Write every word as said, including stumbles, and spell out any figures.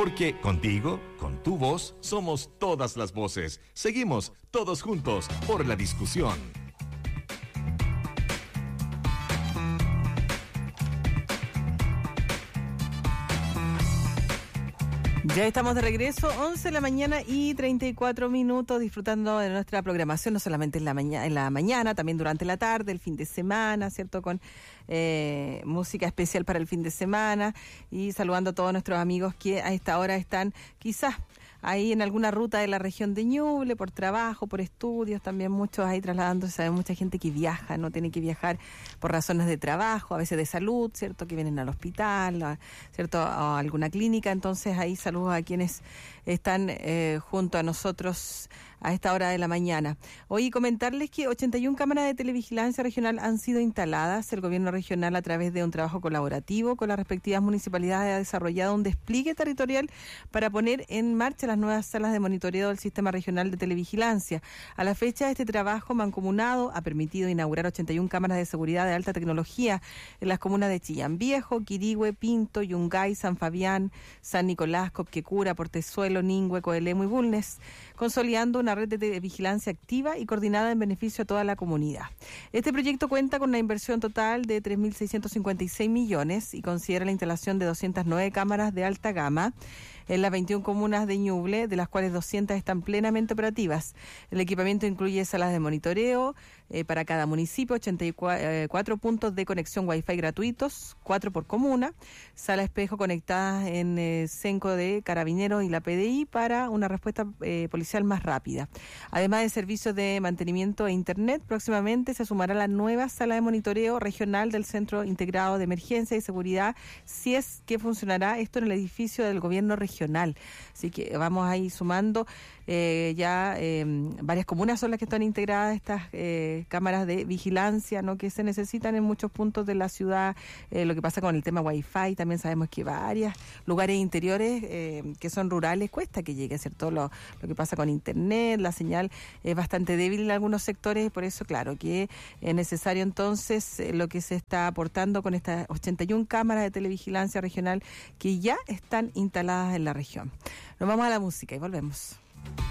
Porque contigo, con tu voz, somos todas las voces. Seguimos todos juntos por la discusión. Ya estamos de regreso, once de la mañana y treinta y cuatro minutos, disfrutando de nuestra programación, no solamente en la, maña- en la mañana, también durante la tarde, el fin de semana, ¿cierto? Con eh, música especial para el fin de semana, y saludando a todos nuestros amigos que a esta hora están quizás ahí en alguna ruta de la región de Ñuble, por trabajo, por estudios, también muchos ahí trasladándose, sabe, mucha gente que viaja, no tiene que viajar por razones de trabajo, a veces de salud, ¿cierto? Que vienen al hospital, a, ¿cierto? A alguna clínica, entonces ahí saludos a quienes están eh, junto a nosotros a esta hora de la mañana. Hoy comentarles que ochenta y una cámaras de televigilancia regional han sido instaladas. El gobierno regional, a través de un trabajo colaborativo con las respectivas municipalidades, ha desarrollado un despliegue territorial para poner en marcha las nuevas salas de monitoreo del Sistema Regional de Televigilancia. A la fecha, este trabajo mancomunado ha permitido inaugurar ochenta y una cámaras de seguridad de alta tecnología en las comunas de Chillán Viejo, Quirihue, Pinto, Yungay, San Fabián, San Nicolás, Copquecura, Portezuelo, Ningüe, Coelemu y Bulnes, consolidando una red de vigilancia activa y coordinada en beneficio a toda la comunidad. Este proyecto cuenta con una inversión total de tres mil seiscientos cincuenta y seis millones y considera la instalación de doscientas nueve cámaras de alta gama en las veintiuna comunas de Ñuble, de las cuales doscientas están plenamente operativas. El equipamiento incluye salas de monitoreo eh, para cada municipio, ochenta y cuatro puntos de conexión Wi-Fi gratuitos, cuatro por comuna, sala espejo conectadas en eh, Cenco de Carabineros y la P D I para una respuesta eh, policial más rápida. Además de servicios de mantenimiento e internet, próximamente se sumará la nueva sala de monitoreo regional del Centro Integrado de Emergencia y Seguridad, si es que funcionará esto en el edificio del gobierno regional. Así que vamos ahí sumando eh, ya eh, varias comunas son las que están integradas estas eh, cámaras de vigilancia, ¿no? Que se necesitan en muchos puntos de la ciudad. Eh, lo que pasa con el tema Wi-Fi, también sabemos que varios lugares interiores eh, que son rurales cuesta que llegue, ¿cierto? Lo, lo que pasa con internet, la señal es bastante débil en algunos sectores, por eso claro que es necesario entonces eh, lo que se está aportando con estas ochenta y una cámaras de televigilancia regional que ya están instaladas en la región. Nos vamos a la música y volvemos.